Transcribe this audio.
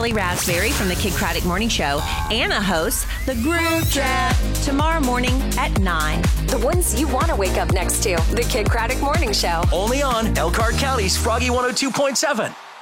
Kelly Raspberry from the Kid Craddock Morning Show. Anna hosts The Groove Trap tomorrow morning at 9. The ones you want to wake up next to. The Kid Craddock Morning Show. Only on Elkhart County's Froggy 102.7.